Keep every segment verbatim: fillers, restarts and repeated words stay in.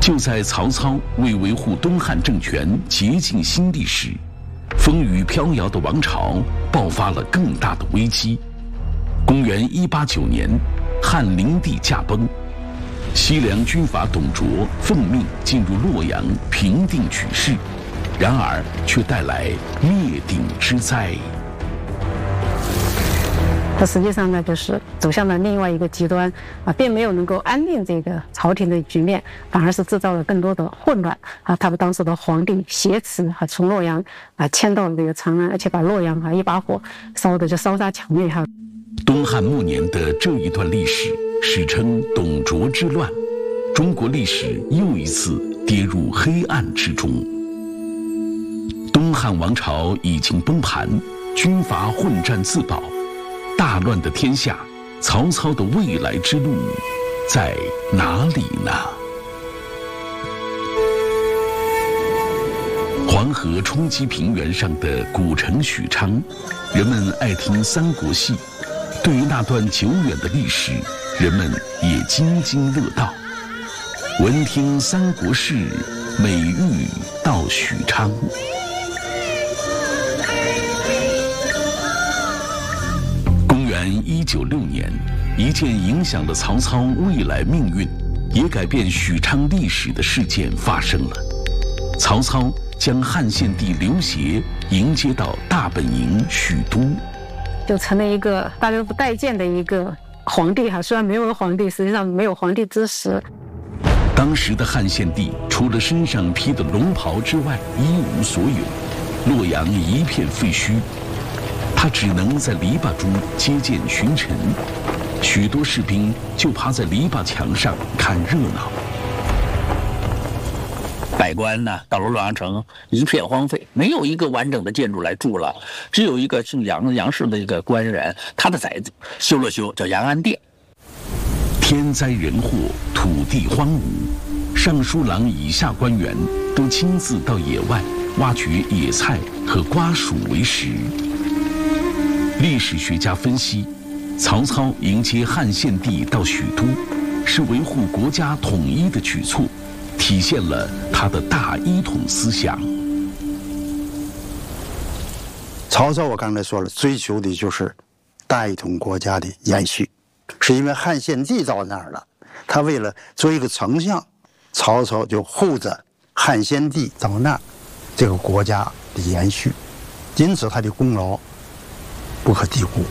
就在曹操为维护东汉政权竭尽心力时，风雨飘摇的王朝爆发了更大的危机。公元一八九年，汉灵帝驾崩，西凉军阀董卓奉命进入洛阳平定局势，然而却带来灭顶之灾。 它实际上呢，就是走向了另外一个极端啊，并没有能够安定这个朝廷的局面，反而是制造了更多的混乱啊。他们当时的皇帝挟持啊，从洛阳啊迁到了这个长安，而且把洛阳啊一把火烧的就烧杀抢掠哈。 东汉末年的这一段历史史称董卓之乱，中国历史又一次跌入黑暗之中。东汉王朝已经崩盘，军阀混战自保。大乱的天下，曹操的未来之路在哪里呢？黄河冲击平原上的古城许昌，人们爱听三国戏，对于那段久远的历史，人们也津津乐道。闻听三国事，美玉到许昌。一九六年，一件影响了曹操未来命运，也改变许昌历史的事件发生了。曹操将汉献帝刘协迎接到大本营许都， 就成了一个大家都不待见的一个皇帝哈。虽然没有皇帝，实际上没有皇帝之实。 当时的汉献帝除了身上披的龙袍之外，一无所有，洛阳一片废墟。他只能在篱笆中接见群臣，许多士兵就趴在篱笆墙上看热闹。 百官呢，到了洛阳城一片荒废，没有一个完整的建筑来住了，只有一个姓杨杨氏的一个官员，他的宅子修了修，叫杨安殿。 天灾人祸，土地荒芜，尚书郎以下官员都亲自到野外挖掘野菜和瓜薯为食。历史学家分析，曹操迎接汉献帝到许都，是维护国家统一的举措，体现了他的大一统思想。 曹操我刚才说了，追求的就是大一统国家的延续，是因为汉献帝到那儿了，他为了做一个丞相，曹操就护着汉献帝到那儿，这个国家的延续，因此他的功劳不可低估。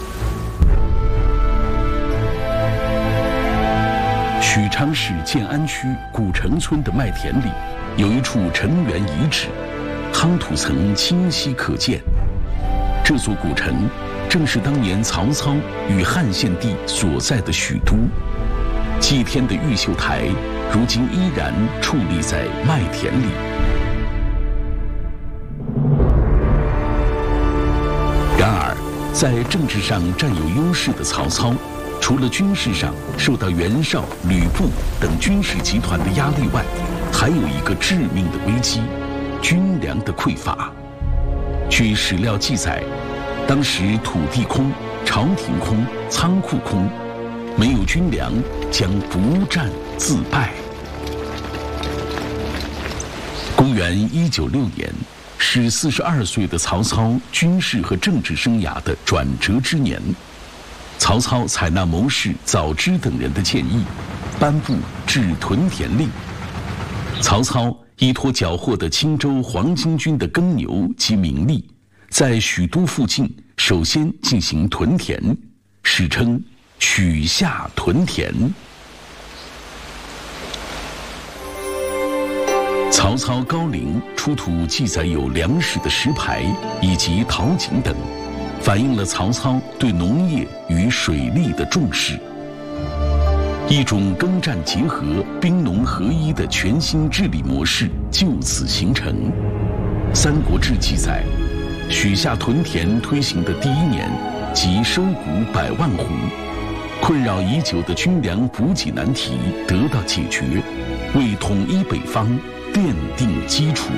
许昌市建安区古城村的麦田里，有一处城垣遗址，夯土层清晰可见。这座古城正是当年曹操与汉献帝所在的许都。祭天的玉秀台，如今依然矗立在麦田里。然而，在政治上占有优势的曹操，除了军事上受到袁绍、吕布等军事集团的压力外，还有一个致命的危机——军粮的匮乏。据史料记载，当时土地空、朝廷空、仓库空，没有军粮将不战自败。公元一九六年，是四十二岁的曹操军事和政治生涯的转折之年。曹操采纳谋士早知等人的建议，颁布治屯田令。曹操依托缴获的青州黄巾军的耕牛及民力，在许都附近首先进行屯田，史称许下屯田。曹操高陵出土记载有粮食的石牌以及陶井等，反映了曹操对农业与水利的重视。一种耕战结合、兵农合一的全新治理模式就此形成。《三国志》记载，许下屯田推行的第一年，即收谷百万斛，困扰已久的军粮补给难题得到解决，为统一北方奠定基础。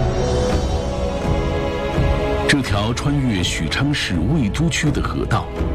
这条穿越许昌市魏都区的河道，